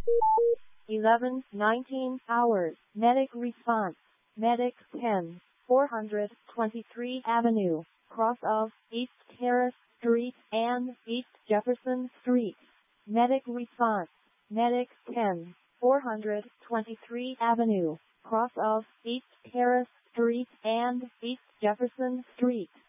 11:19 hours. Medic response. Medic 10, 423 Avenue, cross of East Terrace Street and East Jefferson Street. Medic response. Medic 10, 423 Avenue, cross of East Terrace Street and East Jefferson Street.